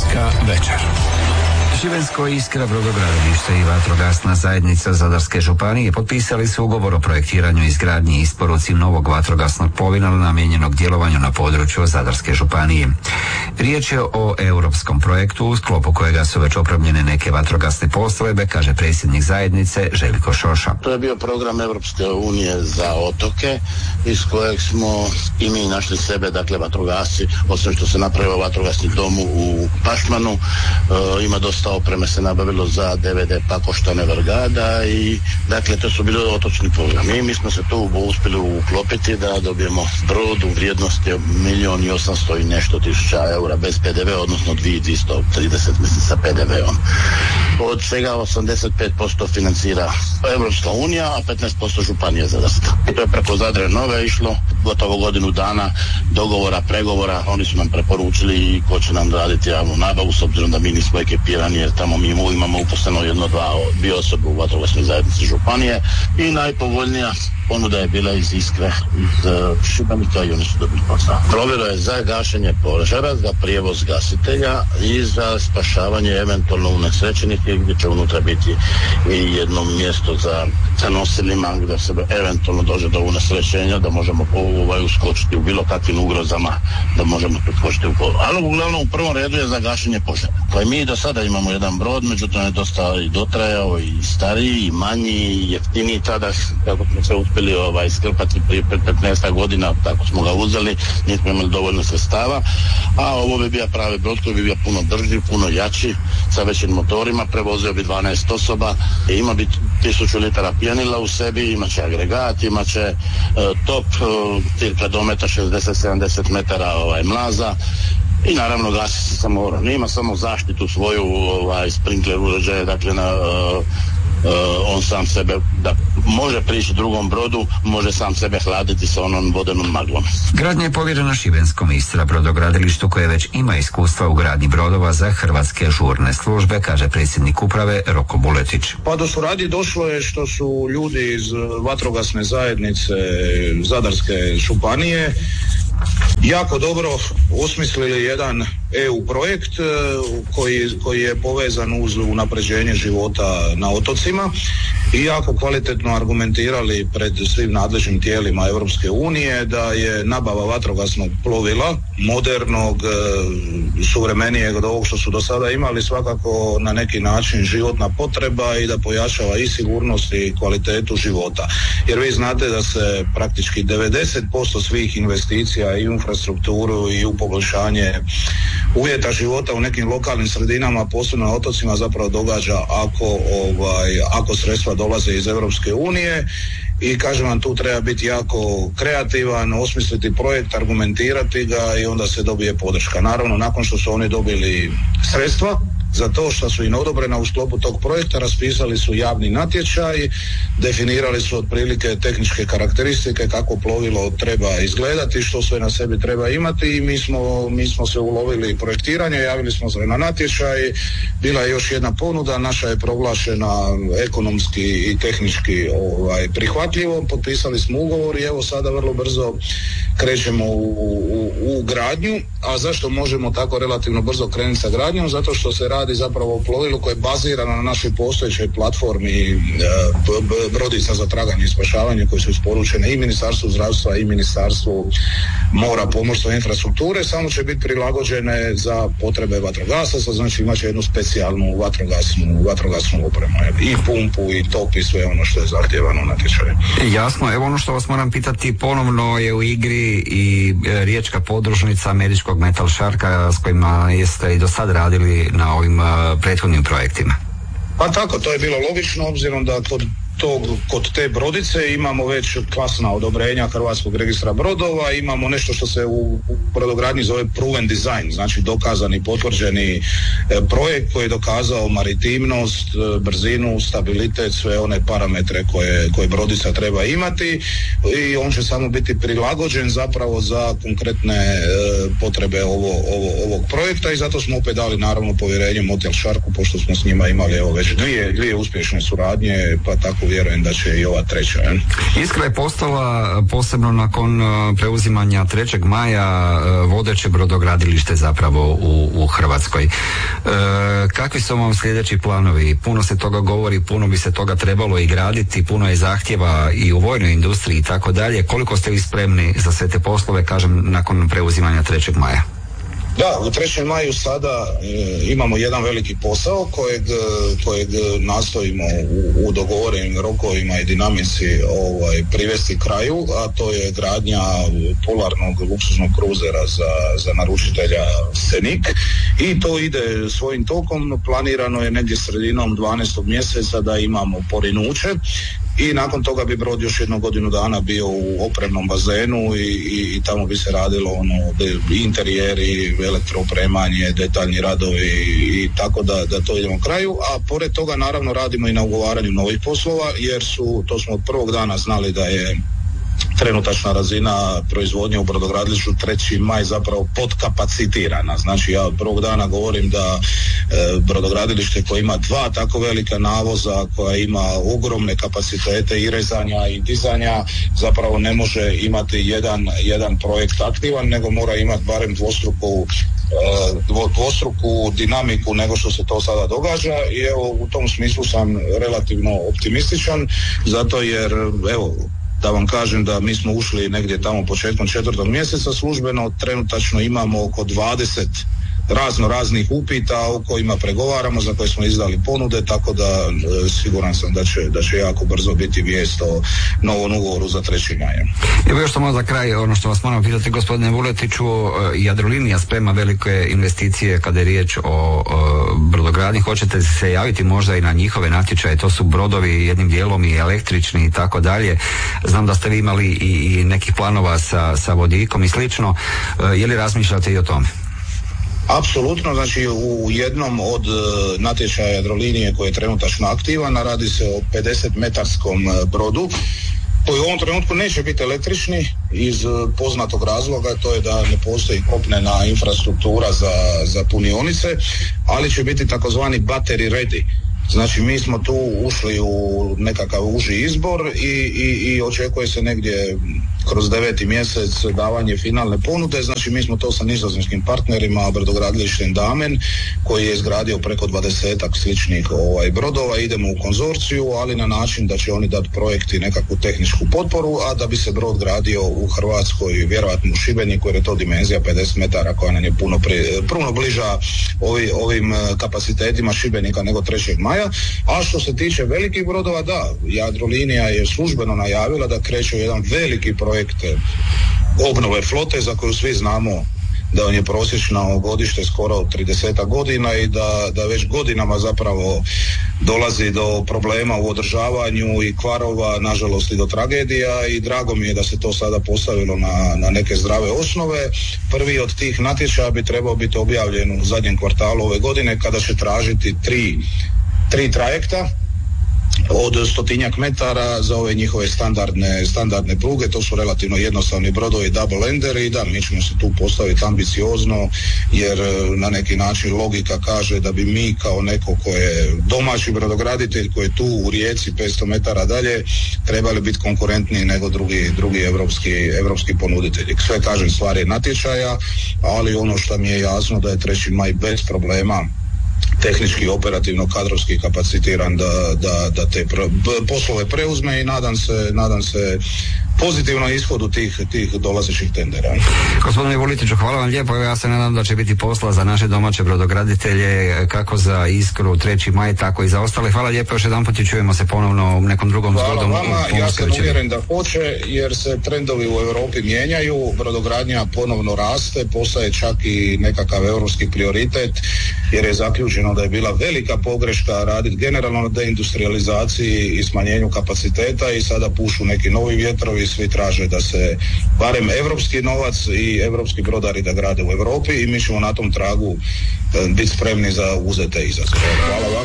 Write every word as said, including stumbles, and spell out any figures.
Šibenska večer. Šibensko Iskra, brodogradilište i vatrogasna zajednica Zadarske županije potpisali su ugovor o projektiranju, izgradnji i isporuci novog vatrogasnog plovila namijenjenog djelovanju na području Zadarske županije. Riječ je o europskom projektu u sklopu kojega su već opremljene neke vatrogasne postrojbe, kaže predsjednik zajednice Željko Šoša. To je bio program Europske unije za otoke iz kojeg smo i mi našli sebe, dakle vatrogasci, osim što se napravio vatrogasni dom u Pašmanu, e, ima dosta opreme se nabavilo za D V D Pakoštane Vrgada i dakle to su bili otočni programi. I mi smo se tu uspjeli uklopiti da dobijemo brod u vrijednosti milijon i osamsto i nešto tisuća eura bez P D V, odnosno dvjesto trideset mislim sa P D V-om. Od čega osamdeset pet posto financira Europska unija, a petnaest posto županija Zadarska. I to je preko Zadre Nove išlo, gotovo godinu dana dogovora, pregovora. Oni su nam preporučili ko će nam raditi javnu nabavu, s obzirom da mi nismo ekipirani, jer tamo mi imamo uposleno jedno, dva, dvije osobe u vatrogasnoj zajednici županije i najpovoljnija ponuda je bila iz Iskre, iz uh, Šibenika i oni su dobili posao. Plovilo je za gašenje požara, za prijevoz gasitelja i za spašavanje eventualno unesrećenih, gdje će unutra biti i jedno mjesto za, za nosilima gdje se eventualno dođe do unesrećenja, da možemo ovaj, uskočiti u bilo kakvim ugrozama, da možemo uskočiti u polu. Ali uglavnom u prvom redu je za gašenje požara. Koji mi do sada imamo jedan brod, međutim je dosta i dotrajao i stariji i manji i jeftiniji tada, kako smo se uspjeli ovaj, skrpati prije petnaest godina, tako smo ga uzeli, nismo imali dovoljno sredstava, a ovo bi bio pravi brod koji bi bio puno brži, puno jači, sa većim motorima, prevozio bi dvanaest osoba, ima bi tisuću litara pijanila u sebi, imat će agregat, imat će e, top, e, cirka do metra šezdeset sedamdeset metara ovaj, mlaza, i naravno gasi se samo oro. Nima samo zaštitu svoju, ovaj, sprinkler uređaje, dakle na, uh, uh, on sam sebe, da može prići drugom brodu, može sam sebe hladiti sa onom vodenom maglom. Gradnja je povjerena Šibenskom Istra, brodogradilištu koje već ima iskustva u gradnji brodova za hrvatske žurne službe, kaže predsjednik uprave Roko Buletić. Pa do suradnje došlo je što su ljudi iz vatrogasne zajednice Zadarske županije jako dobro osmislili jedan E U projekt koji, koji je povezan uz unapređenje života na otocima i jako kvalitetno argumentirali pred svim nadležnim tijelima Europske unije da je nabava vatrogasnog plovila, modernog, suvremenijeg od ovog što su do sada imali, svakako na neki način životna potreba i da pojačava i sigurnost i kvalitetu života. Jer vi znate da se praktički devedeset posto svih investicija i u infrastrukturu i u poboljšanje uvjeta života u nekim lokalnim sredinama, posebno na otocima, zapravo događa ako, ovaj, ako sredstva dolaze iz Europske unije. I kažem vam, tu treba biti jako kreativan, osmisliti projekt, argumentirati ga i onda se dobije podrška. Naravno, nakon što su oni dobili sredstva za to što su im odobrena u sklopu tog projekta, raspisali su javni natječaj, definirali su otprilike tehničke karakteristike kako plovilo treba izgledati, što sve na sebi treba imati i mi smo, mi smo se ulovili projektiranje, javili smo se na natječaj, bila je još jedna ponuda, naša je proglašena ekonomski i tehnički ovaj, prihvatljivo, potpisali smo ugovor i evo sada vrlo brzo krećemo u, u, u gradnju. A zašto možemo tako relativno brzo krenuti sa gradnjom? Zato što se radi zapravo o plovilu koje je bazirano na našoj postojećoj platformi e, brodica za traganje i spašavanje koje su isporučene i Ministarstvu zdravstva i Ministarstvu mora, pomorstva i infrastrukture, samo će biti prilagođene za potrebe vatrogasaca, znači imat će jednu specijalnu vatrogasnu, vatrogasnu opremu i pumpu i top i sve ono što je zahtjevano u natječaju. Jasno, evo ono što vas moram pitati, ponovno je u igri i e, riječka podružnica američkog Metal Sharka s kojima jeste i do sad radili na ovim uh, prethodnim projektima. Pa tako, to je bilo logično obzirom da kod tog, kod te brodice imamo već klasna odobrenja Hrvatskog registra brodova, imamo nešto što se u, u brodogradnji zove proven design, znači dokazani, potvrđeni e, projekt koji je dokazao maritimnost, e, brzinu, stabilitet, sve one parametre koje, koje brodica treba imati i on će samo biti prilagođen zapravo za konkretne e, potrebe ovo, ovo, ovog projekta i zato smo opet dali naravno povjerenje Metal Sharku, pošto smo s njima imali evo već dvije, dvije uspješne suradnje, pa tako vjerujem da će i ova treća. Je. Iskra je postala posebno nakon preuzimanja trećeg maja vodeće brodogradilište zapravo u, u Hrvatskoj. E, kakvi su vam sljedeći planovi? Puno se toga govori, puno bi se toga trebalo i graditi, puno je zahtjeva i u vojnoj industriji i tako dalje. Koliko ste vi spremni za sve te poslove, kažem, nakon preuzimanja trećeg maja? Da, u trećem maju sada e, imamo jedan veliki posao kojeg, kojeg nastojimo u, u dogovorenim rokovima i dinamici ovaj, privesti kraju, a to je gradnja polarnog luksuznog kruzera za, za naručitelja Senik, i to ide svojim tokom. Planirano je negdje sredinom dvanaestog mjeseca da imamo porinuće i nakon toga bi brod još jednu godinu dana bio u opremnom bazenu i, i, i tamo bi se radilo ono, interijeri, elektroopremanje, detaljni radovi i tako da, da to idemo kraju, a pored toga naravno radimo i na ugovaranju novih poslova, jer su, to smo od prvog dana znali da je trenutačna razina proizvodnje u brodogradilištu treći maj zapravo podkapacitirana. Znači ja od prvog dana govorim da e, brodogradilište koje ima dva tako velika navoza, koja ima ogromne kapacitete i rezanja i dizanja, zapravo ne može imati jedan, jedan projekt aktivan, nego mora imati barem dvostruku dvostruku dinamiku nego što se to sada događa, i evo u tom smislu sam relativno optimističan, zato jer evo da vam kažem da mi smo ušli negdje tamo početkom četvrtog mjeseca službeno, trenutačno imamo oko dvadeset razno raznih upita o kojima pregovaramo, za koje smo izdali ponude, tako da e, siguran sam da će, da će jako brzo biti vijest o novom ugovoru za treći maj. Evo još samo za kraj, ono što vas moram pitati, gospodine Vuletiću, Jadrolinija sprema velike investicije kada je riječ o, o brodogradnji. Hoćete se javiti možda i na njihove natječaje? To su brodovi jednim dijelom i električni i tako dalje. Znam da ste vi imali i, i nekih planova sa, sa vodikom i slično. E, je li razmišljate i o tome? Apsolutno, znači u jednom od uh, natječaja Jadrolinije koji je trenutačno aktivan, radi se o pedeset metarskom uh, brodu koji u ovom trenutku neće biti električni iz uh, poznatog razloga, to je da ne postoji kopnena infrastruktura za, za punionice, ali će biti takozvani battery ready. Znači mi smo tu ušli u nekakav uži izbor i, i, i očekuje se negdje kroz deveti mjesec davanje finalne ponude. Znači mi smo to sa nizozemskim partnerima, brodogradilištem Damen, koji je izgradio preko dvadesetak sličnih ovaj, brodova. Idemo u konzorciju, ali na način da će oni dati projekt i nekakvu tehničku potporu, a da bi se brod gradio u Hrvatskoj, vjerojatno u Šibeniku, jer je to dimenzija pedeset metara koja nam je puno, pri, puno bliža ovi, ovim kapacitetima Šibenika nego trećeg maja. A što se tiče velikih brodova, da, Jadrolinija je službeno najavila da kreće jedan veliki projekt obnove flote za koju svi znamo da on je prosječno godište skoro trideset godina i da, da već godinama zapravo dolazi do problema u održavanju i kvarova, nažalost i do tragedija, i drago mi je da se to sada postavilo na, na neke zdrave osnove. Prvi od tih natječaja bi trebao biti objavljen u zadnjem kvartalu ove godine, kada će tražiti tri tri trajekta od stotinjak metara za ove njihove standardne, standardne pruge. To su relativno jednostavni brodovi double enderi, i da, mi ćemo se tu postaviti ambiciozno, jer na neki način logika kaže da bi mi kao neko ko je domaći brodograditelj, koji je tu u Rijeci petsto metara dalje, trebali biti konkurentniji nego drugi, drugi evropski, evropski ponuditelji. Sve kažem, stvar je natječaja, ali ono što mi je jasno da je treći maj bez problema tehnički, operativno, kadrovski kapacitiran da, da, da te pro, poslove preuzme, i nadam se, nadam se pozitivno ishodu tih, tih dolazećih tendera. Gospodine Vuletiću, hvala vam lijepo. Ja se nadam da će biti posla za naše domaće brodograditelje, kako za Iskru, treći maj, tako i za ostale. Hvala lijepo još jedanput i čujemo se ponovno u nekom drugom zgodom. Hvala vama, ja sam uvjeren da hoće, jer se trendovi u Europi mijenjaju, brodogradnja ponovno raste, postaje čak i nekakav europski prioritet, jer je zaključeno da je bila velika pogreška raditi generalno na deindustrializaciji i smanjenju kapaciteta, i sada pušu neki novi vjetrovi, svi traže da se barem evropski novac i evropski brodari da grade u Europi, i mi ćemo na tom tragu biti spremni za uzete izazove. Hvala vam.